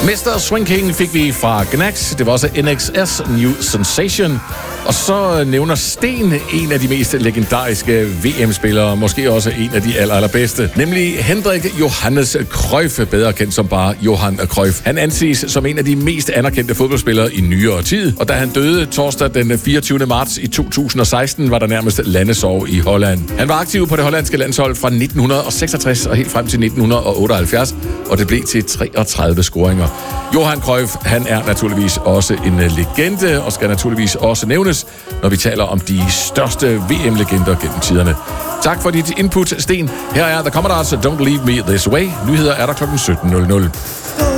Mester Swing King fik vi fra Gnax. Det var også NXS New Sensation. Og så nævner Sten en af de mest legendariske VM-spillere, måske også en af de allerbedste, nemlig Hendrik Johannes Cruyff, bedre kendt som bare Johan Cruyff. Han anses som en af de mest anerkendte fodboldspillere i nyere tid, og da han døde torsdag den 24. marts i 2016, var der nærmest landesorg i Holland. Han var aktiv på det hollandske landshold fra 1966 og helt frem til 1978, og det blev til 33 scoringer. Johan Cruyff, han er naturligvis også en legende, og skal naturligvis også nævnes, når vi taler om de største VM-legender gennem tiderne. Tak for dit input, Sten. Her er The Commodores' Don't Leave Me This Way. Nyheder er der kl. 17.00.